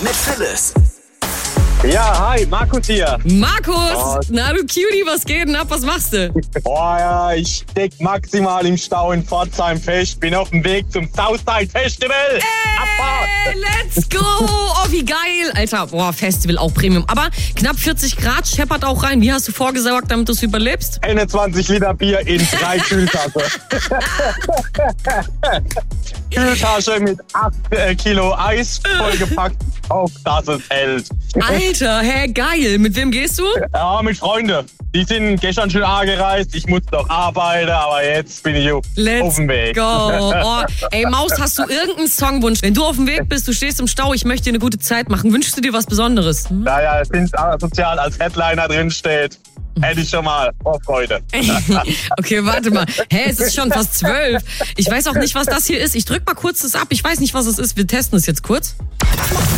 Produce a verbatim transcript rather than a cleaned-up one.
mit Phyllis. Ja, hi, Markus hier. Markus, Oh. na du Cutie, was geht denn ab? Was machst du? Boah, ja, ich steck maximal im Stau in Pforzheim fest. Bin auf dem Weg zum Southside Festival. Abfahrt. Hey, let's go! Oh, wie geil! Alter, boah, Festival auch Premium. Aber knapp vierzig Grad scheppert auch rein. Wie hast du vorgesorgt, damit du es überlebst? einundzwanzig Liter Bier in drei Kühltaschen. Kühltasche mit acht äh, Kilo Eis vollgepackt, auf dass es hält. Alter, hä, geil. Mit wem gehst du? Ja, mit Freunden. Die sind gestern schon angereist. Ich musste noch arbeiten, aber jetzt bin ich Let's auf dem Weg. go. Oh, ey, Maus, hast du irgendeinen Songwunsch? Wenn du auf dem Weg bist, du stehst im Stau, ich möchte dir eine gute Zeit machen. Wünschst du dir was Besonderes? Hm? Naja, es sind sozial als Headliner drin steht. Hätte ich schon mal Vorfreude. Okay, warte mal. Hä, es ist schon fast zwölf. Ich weiß auch nicht, was das hier ist. Ich drück mal kurz das ab. Ich weiß nicht, was es ist. Wir testen es jetzt kurz.